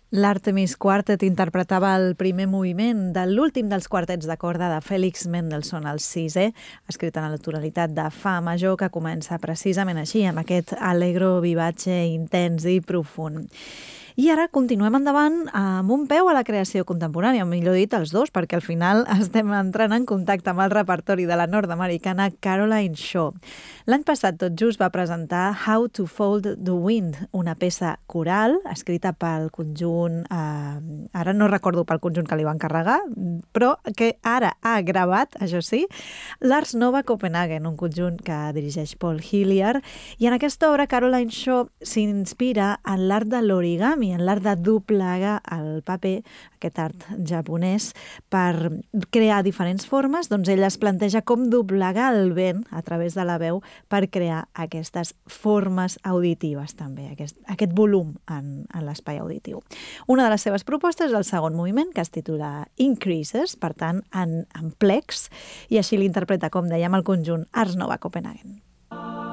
L'Artemis Quartet interpretava el primer moviment de l'últim dels quartets de corda de Félix Mendelssohn, el sisè, escrit en la tonalitat de fa major, que comença precisament així, amb aquest allegro vivace intens i profund. I ara continuem endavant amb un peu a la creació contemporània, o millor dit, els dos, perquè al final estem entrant en contacte amb el repertori de la nord-americana Caroline Shaw. L'any passat tot just va presentar How to Fold the Wind, una peça coral escrita pel conjunt, ara no recordo pel conjunt que li va encarregar, però que ara ha gravat, això sí, l'Ars Nova Copenhagen, un conjunt que dirigeix Paul Hillier, i en aquesta obra Caroline Shaw s'inspira en l'art de l'origami, en l'art de doblegar el paper, aquest art japonès, per crear diferents formes. Doncs ella es planteja com doblegar el vent a través de la veu per crear aquestes formes auditives també, aquest volum en l'espai auditiu. Una de les seves propostes és el segon moviment, que es titula Increases, per tant, en plecs, i així l'interpreta, com dèiem, el conjunt Ars Nova Copenhagen.